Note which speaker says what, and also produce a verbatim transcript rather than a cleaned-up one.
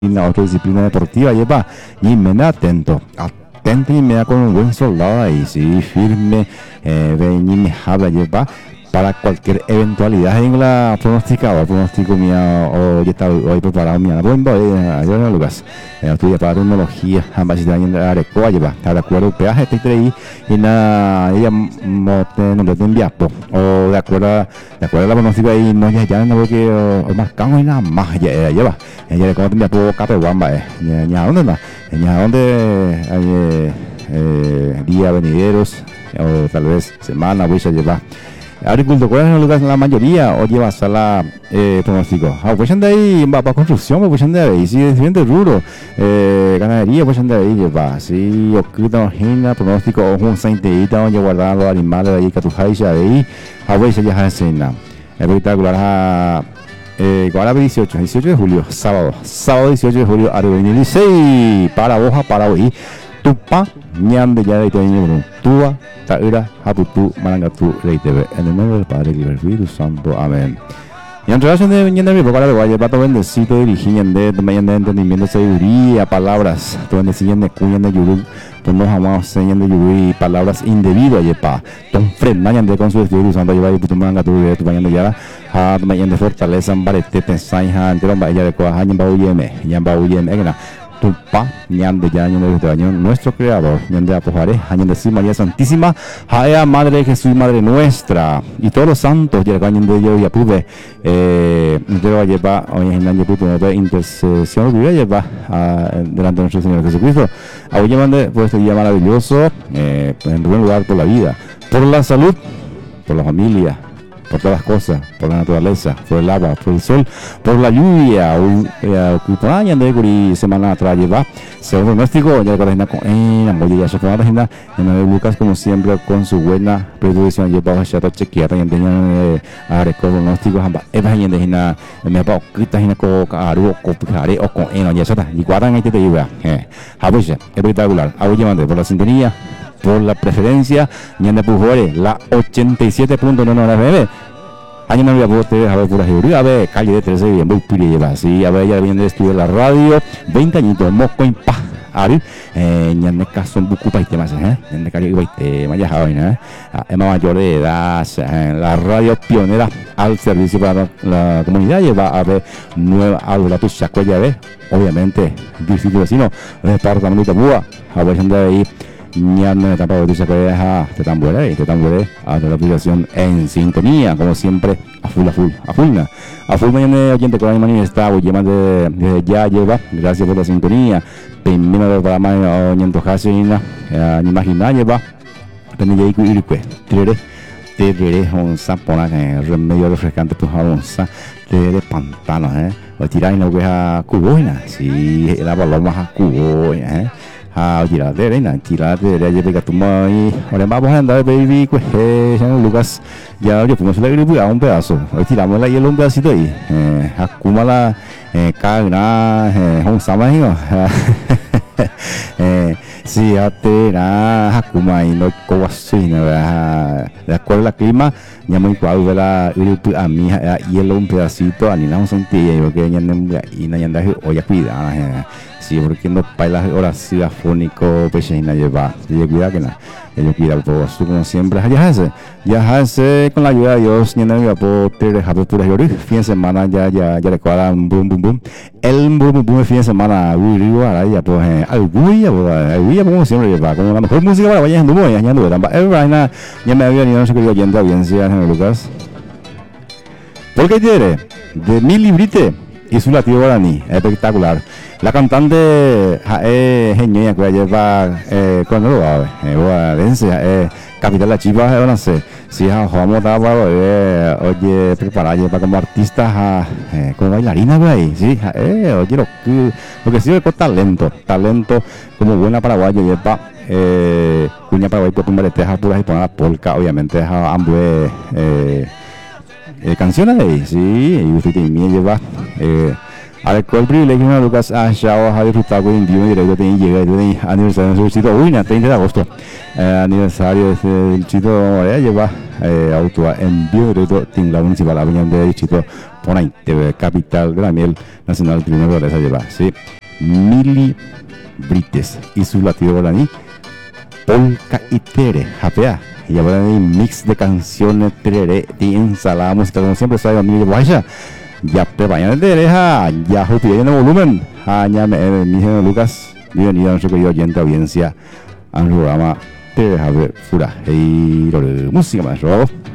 Speaker 1: la otra disciplina deportiva, lleva y me da atento, atento y me da con un buen soldado ahí, sí, firme, eh, ven y me habla, lleva para cualquier eventualidad en la pronosticada, pronóstico mío, o ya está hoy preparado, mía, buen boy, yo Lucas, estudia para tecnología, ambas están en la Arecoa, lleva, de acuerdo, el peaje, este ahí, y nada, ella no te envía, o de acuerdo, de acuerdo a la pronóstica ahí, no, ya, ya, no veo que, o marcamos y nada más, ya, lleva, ella le como te envía por Capeguamba, eh, ya, ¿dónde está? Ya, ¿dónde hay eh, días venideros, o tal vez semana, voy a llevar. Agricultor, ¿cuál es el lugar la mayoría o llevas a la eh, pronóstico? Ah, pues anda ahí, va para construcción, pues anda ahí, si es bien de ruro, eh, ganadería, pues anda ahí, lleva, si o que te imaginas, pronóstico, o un sainteíta, donde guardar los animales ahí, que tu jaiza ahí, a ver si ya se cena. Espectacular, a eh, ahora dieciocho, dieciocho de julio, sábado, sábado dieciocho de julio, a dieciséis, para hoja, para hoy. Tupa, ñande ya de Itaño, Tua, Taira, Haputu, Marangatu, Reitebe, en el nombre del Padre y del Espíritu Santo. Amén. Y en relación de ñande mi boca de guaya, pato bendecito, dirigiendo de mañana de entendimiento, sabiduría, palabras, tu bendeciendo de cuñan de yurú, tu nos amamos, señan de yurú y palabras indebidas, yepa, ton frenañan de con su Espíritu Santo, lleva y tu marangatu, de tu mañana ya, ha, tu mañana de fortaleza, barete, pensaja, entero, vaya de coaja, yamba uyeme, yamba uyeme, egna. Tupa, ñande ya, ñande de año, nuestro creador, ñande apojare, ñande sí, María Santísima, jaea Madre de Jesús, Madre nuestra, y todos los santos, ya ñande yo ya pude, eh, entero lleva, hoy en año puto, de intercesión, que lleva delante de nuestro Señor Jesucristo, hoy llamando por este día maravilloso, eh, en primer lugar por la vida, por la salud, por la familia, por todas las cosas, por la naturaleza, por el agua, por el sol, por la lluvia, año de curi semana atrás lleva, según pronóstico, ya con la en la molla ya se fue a la agenda, en Lucas como siempre con su buena predicción lleva a chato chequear, y tenía a recordar pronósticos, ambas evas y en la me pa quita en co caru co pare o con en ya está, y guardan este te lleva, eh, a veces espectacular, a llamando por la sintonía, por la preferencia, ñande pujore, la ochenta y siete punto nueve F M. Año no voy a poder a ver por la geografía, a ver, calle de trece, bien, muy piri lleva, sí, a ver, ya viene de estudiar la radio, veinte añitos, moco en paz, ari, eh, ñande caso en bucu pa y temas, eh, ñande calle y te maya jaina, eh, es mayor de edad, la radio pionera al servicio para la comunidad, lleva a ver nueva aula, tu saco ya ve, obviamente, distrito vecino, departamento de Búa, a ver, anda ahí. Ñande tampoco dice que deja te tamboré, te tamboré a la aplicación en sintonía, como siempre, a full, a full, a full, a full mañana oyente con la manía está, o de, de ya lleva, gracias por la sintonía, primero del programa oyente jasina, ni imaginar lleva, pendiente y cuirque, tere, tere, onza, pona, remedio refrescante, tu onza, tere, pantano, eh, o tirar en la oveja cuboina, si la paloma a cuboina, eh. Ah, tira de arena, tira de arena, ya pega tu mãe. Ahora vamos a andar, baby, pues, eh, Lucas, ya yo fuimos a la gripe a un pedazo. Hoy tiramos la hielo un pedacito ahí. Eh, Hakuma la, eh, cagna, eh, un samayo. Eh, sí, atera, Hakuma y no cobasina, de acuerdo al clima, ya muy cuadro de la gripe a mi hielo un pedacito, a ni la un sentilla, yo que ya no, y no anda, oye, cuida, eh. Sí, porque no bailas ahora sí da fónico, peche y nadie va. Y cuida que nada, ellos cuidan por su como siempre. Ya hace, ya hace con la ayuda de Dios, ni nada por tener aperturas y fin de semana ya ya ya recuerda un boom boom boom. El boom boom boom fin de semana, uy, digo, ahora ya pues alguya, alguya como siempre lleva, como la mejor música para vaya en dumo, ya ya no era. Es verdad, ya me había ni no sé qué oyendo audiencia en Lucas. ¿Por qué tiene? De mil librite y su latido guaraní, espectacular. La cantante es genial que lleva eh, con lo eh dense eh capital la chiva no sé si vamos a eh oye preparar para como artista eh, como bailarina güey sí eh oye lo que lo que sí es con talento talento como buena paraguaya lleva eh cuña paraguay por tumbar tejas puras y poner la polka obviamente a ambos eh, eh canciones ahí sí y usted tiene lleva eh al cual privilegio Lucas a Chao a disfrutar con envío directo de llega de aniversario del sitio uy treinta de agosto eh, aniversario del sitio eh, lleva eh, auto envío directo en la municipal avenida de distrito Ponaite, capital de la miel nacional de naturaleza lleva, ¿sí? Mili Brites y su latido guaraní, polka y tere, japea. Y ahora hay un mix de canciones, tereré, y ensalada musical, como siempre, sabe, mi guaya. Ya te vayan de derecha, ya justicia en el volumen. Aña, mi hijo Lucas, bienvenido a nuestro querido oyente audiencia al programa Te Deja Ver Fura. Y música, maestro.